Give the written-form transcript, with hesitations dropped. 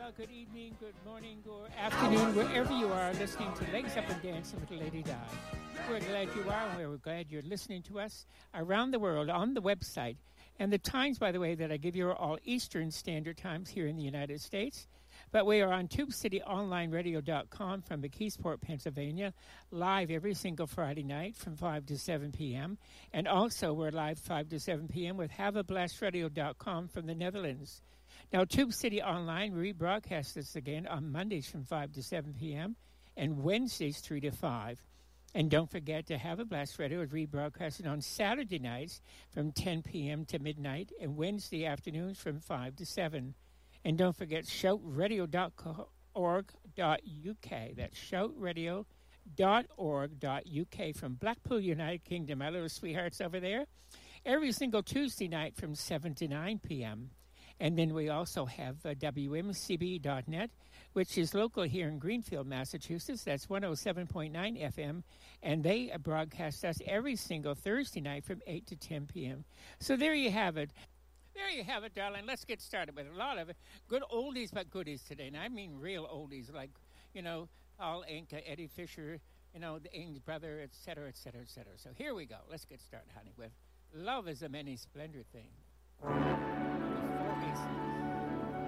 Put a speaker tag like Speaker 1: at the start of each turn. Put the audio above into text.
Speaker 1: Well, good evening, good morning, good afternoon, wherever you are listening to Legs Up and Dancing with Lady Di. We're glad you are, and we're glad you're listening to us around the world on the website. And the times, by the way, that I give you are all Eastern Standard Times here in the United States. But we are on TubeCityOnlineRadio.com from McKeesport, Pennsylvania, live every single Friday night from 5 to 7 p.m. And also we're live 5 to 7 p.m. with HaveABlastRadio.com from the Netherlands. Now, Tube City Online rebroadcasts this again on Mondays from 5 to 7 p.m. and Wednesdays 3 to 5. And don't forget to Have a Blast Radio is rebroadcasted on Saturday nights from 10 p.m. to midnight and Wednesday afternoons from 5 to 7. And don't forget shoutradio.org.uk. That's shoutradio.org.uk from Blackpool, United Kingdom. My little sweethearts over there. Every single Tuesday night from 7 to 9 p.m. And then we also have WMCB.net, which is local here in Greenfield, Massachusetts. That's 107.9 FM. And they broadcast us every single Thursday night from 8 to 10 p.m. So there you have it. There you have it, darling. Let's get started with a lot of good oldies but goodies today. And I mean real oldies like, Paul Anka, Eddie Fisher, the Ains brother, et cetera, et cetera, et cetera. So here we go. Let's get started, honey, with Love is a Many Splendor Thing. The Four Aces.